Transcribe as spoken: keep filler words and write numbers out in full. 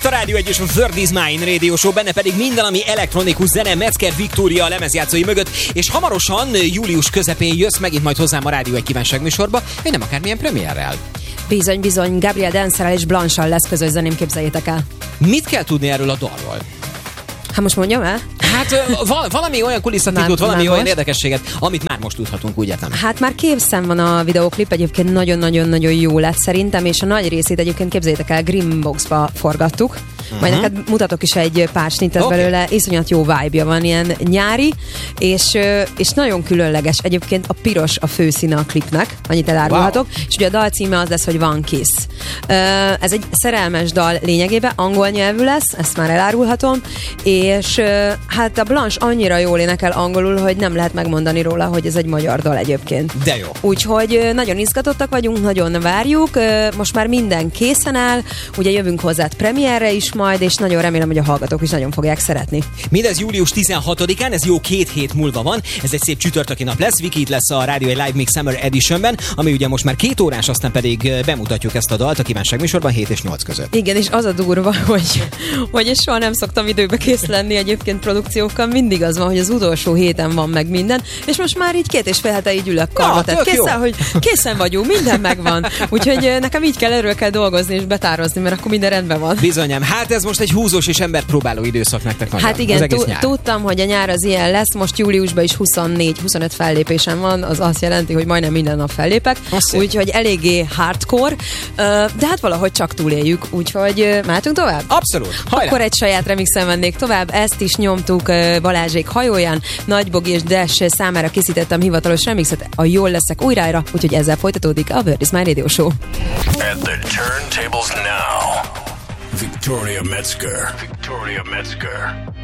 a Rádió egy és a World is Mine Radio Show, benne pedig minden, ami elektronikus zene, Metzger Viktória a lemezjátszói mögött, és hamarosan július közepén jössz megint majd hozzám a Rádió egy kívánság műsorba, hogy nem akármilyen premierrel. Bizony, bizony, Gabriel Dancerrel és Blanche-al lesz közös zeném, képzeljétek el. Mit kell tudni erről a dalról? Hát most mondjam el? Hát val- valami olyan kulisszatitkot, valami olyan most. érdekességet, amit már most tudhatunk, úgy értem. Hát már készen van a videóklip, egyébként nagyon-nagyon-nagyon jó lett szerintem, és a nagy részét egyébként képzeljétek el, Greenboxba forgattuk. Uh-huh. Majd neked mutatok is egy pár snittet okay. belőle, iszonyat jó vibe-ja van, ilyen nyári, és, és nagyon különleges. Egyébként a piros a főszíne a klipnek, annyit elárulhatok, wow. és ugye a dal címe az lesz, hogy One Kiss. Ez egy szerelmes dal lényegében, angol nyelvű lesz, ezt már elárulhatom, és hát a Blanche annyira jól énekel angolul, hogy nem lehet megmondani róla, hogy ez egy magyar dal egyébként. De jó. Úgyhogy nagyon izgatottak vagyunk, nagyon várjuk, most már minden készen áll, ugye jövünk hozzá premierre is majd, és nagyon remélem, hogy a hallgatók is nagyon fogják szeretni. Mindez július tizenhatodikán, ez jó két hét múlva van, ez egy szép csütörtöki nap lesz, Viki itt lesz a Rádió egy Live Mix Summer Editionben, ami ugye most már két órás, aztán pedig bemutatjuk ezt a dalt a kívánság műsorban hét és nyolc között. Igen, és az a durva, hogy, hogy én soha nem szoktam időbe kész lenni egyébként produkciókkal, mindig az van, hogy az utolsó héten van meg minden, és most már így két és fél hete így ülök karba, tehát készen, hogy készen vagyunk, minden megvan. Úgyhogy nekem így kell, erről kell dolgozni és betározni, mert akkor minden rendben van. Bizonyám, hát ez most egy húzós és emberpróbáló időszak nektek nagyon. Hát igen, t- tudtam, hogy a nyár az ilyen lesz, most júliusban is huszonnégy-huszonöt fellépésem van, az azt jelenti, hogy majdnem minden nap fellépek, úgyhogy eléggé hardcore, de hát valahogy csak túléljük, úgyhogy mehetünk tovább? Abszolút, hajrá! Akkor egy saját remixen mennék tovább, ezt is nyomtuk Balázsék hajóján, Nagybogi és Dash számára készítettem hivatalos remixet, a Jól leszek újrára, úgyhogy ezzel folytatódik a World is Mine Radio Show. At the turntables now, Victoria Metzger. Victoria Metzger.